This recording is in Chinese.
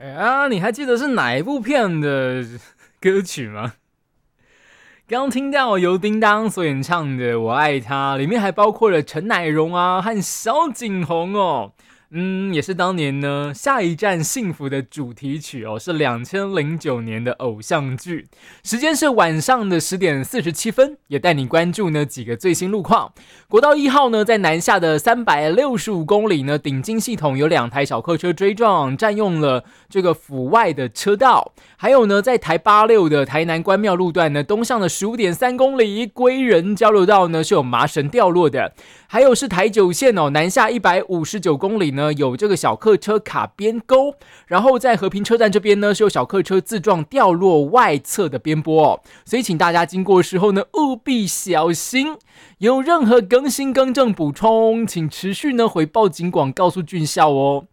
你还记得是哪一部片的歌曲吗？刚听到由叮当所演唱的《我爱他》，里面还包括了陈乃荣和萧景宏哦。也是当年呢《下一站幸福》的主题曲哦，是2009年的偶像剧。时间是晚上的10:47，也带你关注呢几个最新路况。国道1号呢，在南下的365公里呢，顶进系统有2台小客车追撞，占用了这个府外的车道。还有呢，在台86的台南关庙路段呢，东向的15.3公里归仁交流道呢是有麻绳掉落的。还有是台9线哦，南下159公里呢，有这个小客车卡边沟，然后在和平车站这边呢，是有小客车自撞掉落外侧的边坡哦，所以请大家经过的时候呢，务必小心。有任何更新更正补充，请持续呢回报警广告诉俊孝哦。